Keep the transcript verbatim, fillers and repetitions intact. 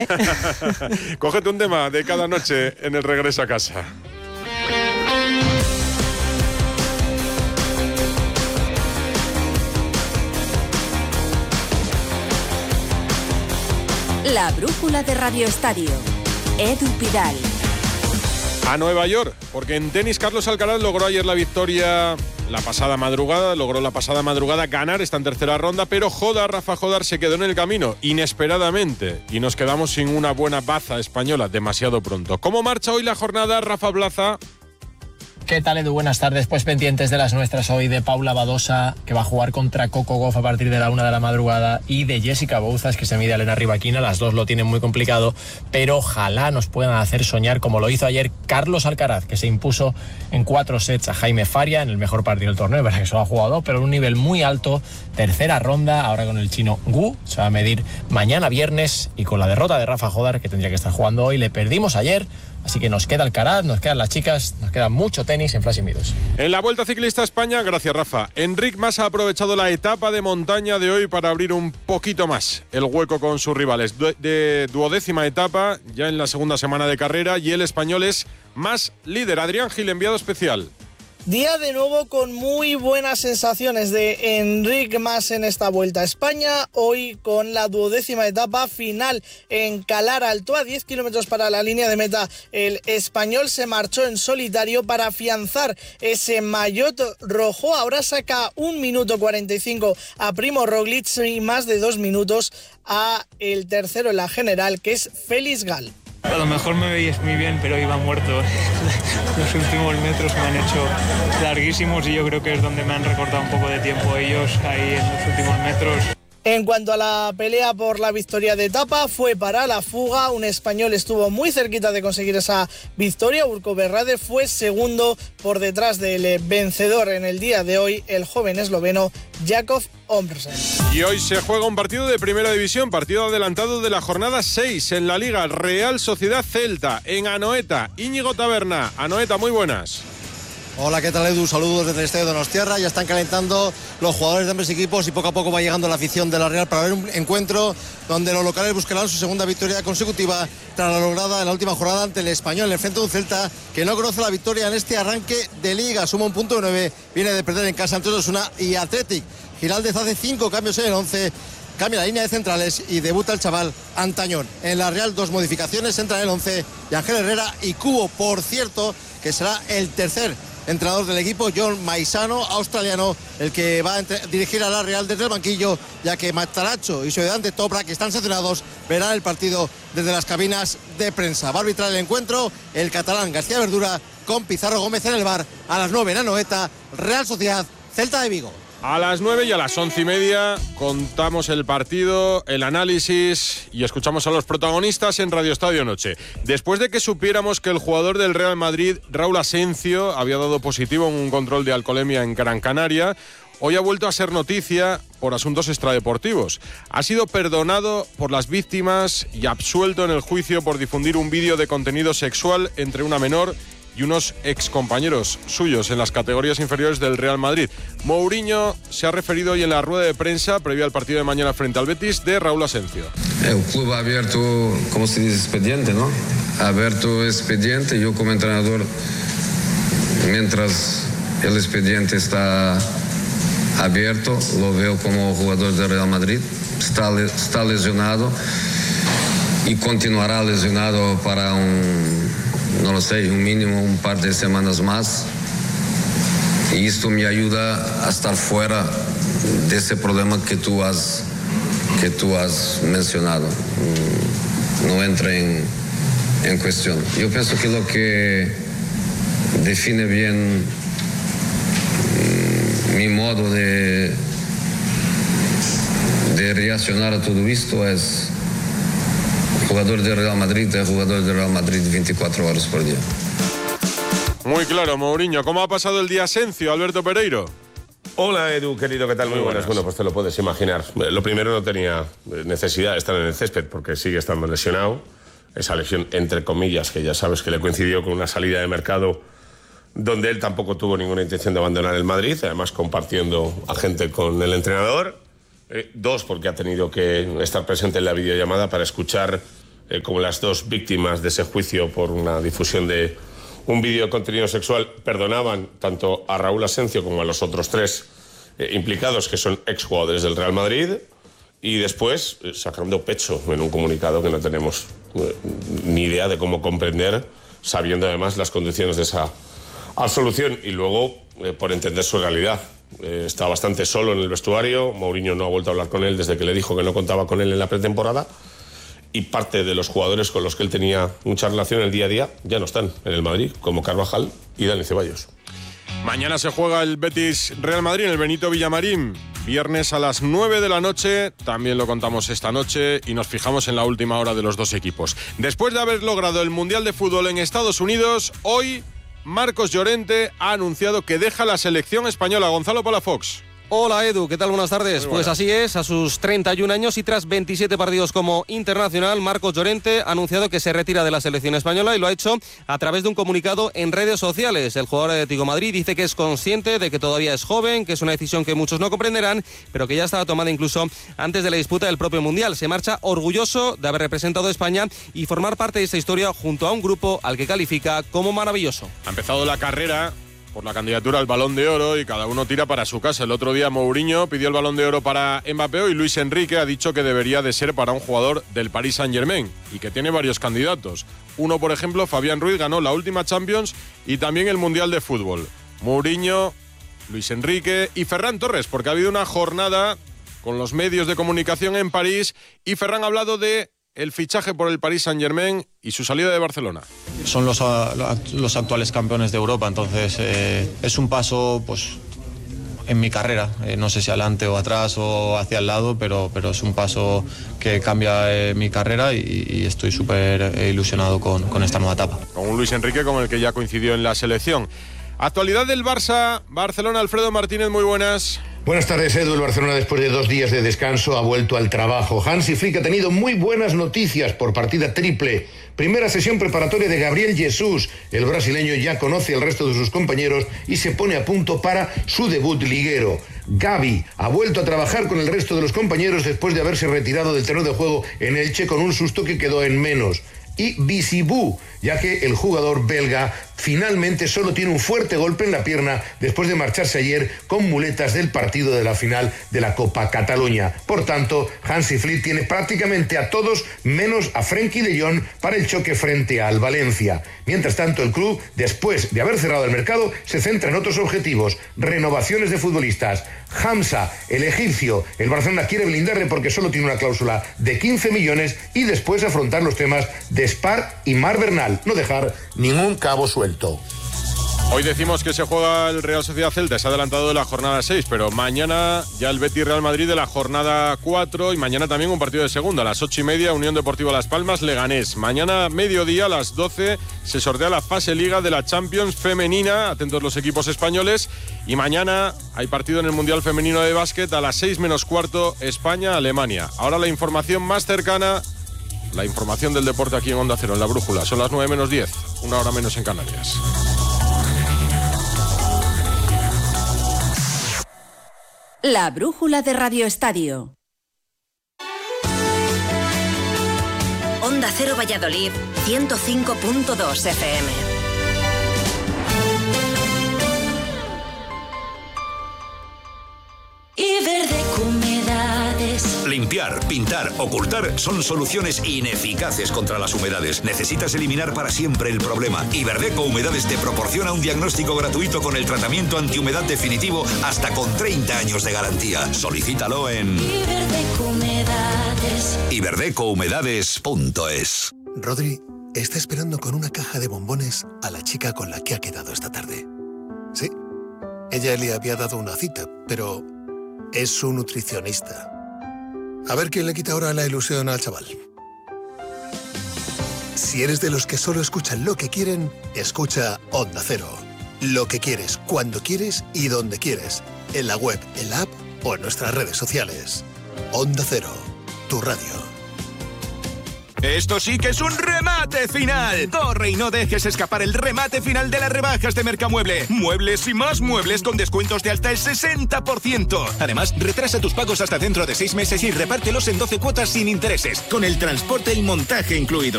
Cógete un tema de cada noche en el regreso a casa. La brújula de Radio Estadio. Edu Pidal. A Nueva York, porque en tenis Carlos Alcaraz logró ayer la victoria la pasada madrugada, logró la pasada madrugada ganar esta en tercera ronda, pero Jodar, Rafa Jodar se quedó en el camino, inesperadamente, y nos quedamos sin una buena baza española demasiado pronto. ¿Cómo marcha hoy la jornada, Rafa Blaza? ¿Qué tal, Edu? Buenas tardes. Pues pendientes de las nuestras hoy de Paula Badosa, que va a jugar contra Coco Gauff a partir de la una de la madrugada, y de Jessica Bouzas, que se mide a Elena Rybakina. Las dos lo tienen muy complicado, pero ojalá nos puedan hacer soñar como lo hizo ayer Carlos Alcaraz, que se impuso en cuatro sets a Jaime Faria en el mejor partido del torneo. Es verdad que solo ha jugado dos, pero en un nivel muy alto. Tercera ronda, ahora con el chino Gu. Se va a medir mañana viernes, y con la derrota de Rafa Jodar, que tendría que estar jugando hoy, le perdimos ayer. Así que nos queda Alcaraz, nos quedan las chicas, nos queda mucho tenis en Flash y Midos. En la Vuelta Ciclista a España, gracias Rafa, Enric Mas ha aprovechado la etapa de montaña de hoy para abrir un poquito más el hueco con sus rivales. Du- de duodécima etapa, ya en la segunda semana de carrera, y el español es más líder. Adrián Gil, enviado especial. Día de nuevo con muy buenas sensaciones de Enric Mas en esta Vuelta a España, hoy con la duodécima etapa final en Calar Alto, a diez kilómetros para la línea de meta. El español se marchó en solitario para afianzar ese maillot rojo. Ahora saca un minuto cuarenta y cinco a Primo Roglic y más de dos minutos a el tercero en la general, que es Félix Gal. A lo mejor me veis muy bien, pero iba muerto. Los últimos metros me han hecho larguísimos y yo creo que es donde me han recortado un poco de tiempo ellos ahí en los últimos metros. En cuanto a la pelea por la victoria de etapa, fue para la fuga. Un español estuvo muy cerquita de conseguir esa victoria. Urko Berrade fue segundo por detrás del vencedor en el día de hoy, el joven esloveno Jakov Omrsen. Y hoy se juega un partido de Primera División, partido adelantado de la jornada seis en la Liga. Real Sociedad Celta en Anoeta. Íñigo Taberna. Anoeta, muy buenas. Hola, ¿qué tal, Edu? Saludos desde el estadio Donostiarra. Ya están calentando los jugadores de ambos equipos y poco a poco va llegando la afición de la Real para ver un encuentro donde los locales buscarán su segunda victoria consecutiva tras la lograda en la última jornada ante el Español en el frente de un Celta que no conoce la victoria en este arranque de Liga. Suma un punto de nueve, viene de perder en casa ante Osasuna y Athletic. Giraldez hace cinco cambios en el once. Cambia la línea de centrales y debuta el chaval Antañón. En la Real, dos modificaciones, entra en el once y Ángel Herrera y Cubo, por cierto, que será el tercer entrenador del equipo, John Maisano, australiano, el que va a entre- dirigir a la Real desde el banquillo, ya que Mataracho y su ayudante Toprak, que están sancionados, verán el partido desde las cabinas de prensa. Va a arbitrar el encuentro el catalán García Verdura con Pizarro Gómez en el bar a las nueve en Anoeta. Real Sociedad, Celta de Vigo. A las nueve y a las once y media contamos el partido, el análisis y escuchamos a los protagonistas en Radio Estadio Noche. Después de que supiéramos que el jugador del Real Madrid, Raúl Asencio, había dado positivo en un control de alcoholemia en Gran Canaria, hoy ha vuelto a ser noticia por asuntos extradeportivos. Ha sido perdonado por las víctimas y absuelto en el juicio por difundir un vídeo de contenido sexual entre una menor y unos excompañeros suyos en las categorías inferiores del Real Madrid. Mourinho se ha referido hoy en la rueda de prensa previa al partido de mañana frente al Betis de Raúl Asencio. El club ha abierto, como se dice, expediente, ¿no? Ha abierto expediente. Yo como entrenador, mientras el expediente está abierto, lo veo como jugador del Real Madrid. Está, está lesionado y continuará lesionado para un... no lo sé, un mínimo un par de semanas más. Y esto me ayuda a estar fuera de ese problema que tú has, que tú has mencionado. No entra en, en cuestión. Yo pienso que lo que define bien mi modo de, de reaccionar a todo esto es jugador de Real Madrid, es jugador de Real Madrid veinticuatro horas por día. Muy claro, Mourinho. ¿Cómo ha pasado el día Asencio, Alberto Pereiro? Hola, Edu, querido, ¿qué tal? Muy, Muy buenas. buenas. Bueno, pues te lo puedes imaginar. Lo primero, no tenía necesidad de estar en el césped porque sigue estando lesionado. Esa lesión, entre comillas, que ya sabes que le coincidió con una salida de mercado donde él tampoco tuvo ninguna intención de abandonar el Madrid, además compartiendo agente con el entrenador. Eh, dos, porque ha tenido que estar presente en la videollamada para escuchar eh, como las dos víctimas de ese juicio por una difusión de un vídeo de contenido sexual, perdonaban tanto a Raúl Asencio como a los otros tres eh, implicados, que son exjugadores del Real Madrid, y después eh, sacando pecho en un comunicado que no tenemos eh, ni idea de cómo comprender, sabiendo además las condiciones de esa absolución, y luego eh, por entender su realidad. Eh, está bastante solo en el vestuario. Mourinho no ha vuelto a hablar con él desde que le dijo que no contaba con él en la pretemporada, y parte de los jugadores con los que él tenía mucha relación en el día a día ya no están en el Madrid, como Carvajal y Dani Ceballos. Mañana se juega el Betis Real Madrid en el Benito Villamarín. Viernes a las nueve de la noche, también lo contamos esta noche y nos fijamos en la última hora de los dos equipos. Después de haber logrado el Mundial de Fútbol en Estados Unidos, hoy Marcos Llorente ha anunciado que deja la selección española. Gonzalo Palafox. Hola Edu, ¿qué tal? Buenas tardes. Pues así es, a sus treinta y un años y tras veintisiete partidos como internacional, Marcos Llorente ha anunciado que se retira de la selección española y lo ha hecho a través de un comunicado en redes sociales. El jugador de Atlético de Madrid dice que es consciente de que todavía es joven, que es una decisión que muchos no comprenderán, pero que ya estaba tomada incluso antes de la disputa del propio Mundial. Se marcha orgulloso de haber representado a España y formar parte de esta historia junto a un grupo al que califica como maravilloso. Ha empezado la carrera por la candidatura al Balón de Oro y cada uno tira para su casa. El otro día Mourinho pidió el Balón de Oro para Mbappé y Luis Enrique ha dicho que debería de ser para un jugador del Paris Saint-Germain y que tiene varios candidatos. Uno, por ejemplo, Fabián Ruiz, ganó la última Champions y también el Mundial de Fútbol. Mourinho, Luis Enrique y Ferran Torres, porque ha habido una jornada con los medios de comunicación en París y Ferran ha hablado de el fichaje por el Paris Saint-Germain y su salida de Barcelona. Son los, los actuales campeones de Europa, entonces eh, es un paso pues en mi carrera, eh, no sé si adelante o atrás o hacia el lado, pero, pero es un paso que cambia eh, mi carrera y, y estoy súper ilusionado con, con esta nueva etapa. Con un Luis Enrique con el que ya coincidió en la selección. Actualidad del Barça, Barcelona, Alfredo Martínez, muy buenas. Buenas tardes, Edu. El Barcelona, después de dos días de descanso, ha vuelto al trabajo. Hansi Flick ha tenido muy buenas noticias por partida triple. Primera sesión preparatoria de Gabriel Jesús. El brasileño ya conoce al resto de sus compañeros y se pone a punto para su debut liguero. Gavi ha vuelto a trabajar con el resto de los compañeros después de haberse retirado del terreno de juego en Elche con un susto que quedó en menos. Y Bisibú, ya que el jugador belga finalmente solo tiene un fuerte golpe en la pierna después de marcharse ayer con muletas del partido de la final de la Copa Cataluña. Por tanto, Hansi Flick tiene prácticamente a todos menos a Frenkie de Jong para el choque frente al Valencia. Mientras tanto, el club, después de haber cerrado el mercado, se centra en otros objetivos: renovaciones de futbolistas. Hamza, el egipcio, el Barcelona quiere blindarle porque solo tiene una cláusula de quince millones y después afrontar los temas de Spar y Mar Bernal, no dejar ningún cabo suelto. Hoy decimos que se juega el Real Sociedad Celta, se ha adelantado de la jornada seis, pero mañana ya el Betis Real Madrid de la jornada cuatro y mañana también un partido de segunda, a las ocho y media, Unión Deportiva Las Palmas, Leganés. Mañana mediodía a las doce se sortea la fase Liga de la Champions femenina, atentos los equipos españoles, y mañana hay partido en el Mundial Femenino de Básquet a las seis menos cuarto, España-Alemania. Ahora la información más cercana, la información del deporte aquí en Onda Cero, en La Brújula. Son las nueve menos diez, una hora menos en Canarias. La Brújula de Radio Estadio. Onda Cero Valladolid, ciento cinco punto dos F M. Iberdeco Humedades. Limpiar, pintar, ocultar son soluciones ineficaces contra las humedades. Necesitas eliminar para siempre el problema. Iberdeco Humedades te proporciona un diagnóstico gratuito con el tratamiento antihumedad definitivo hasta con treinta años de garantía. Solicítalo en Iberdeco Humedades. iberdeco humedades punto es. Rodri está esperando con una caja de bombones a la chica con la que ha quedado esta tarde. Sí, ella le había dado una cita, pero es su nutricionista. A ver quién le quita ahora la ilusión al chaval. Si eres de los que solo escuchan lo que quieren, escucha Onda Cero. Lo que quieres, cuando quieres y donde quieres. En la web, en la app o en nuestras redes sociales. Onda Cero, tu radio. Esto sí que es un remate final. Corre y no dejes escapar el remate final de las rebajas de Mercamueble. Muebles y más muebles con descuentos de hasta el sesenta por ciento. Además, retrasa tus pagos hasta dentro de seis meses y repártelos en doce cuotas sin intereses, con el transporte y montaje incluidos.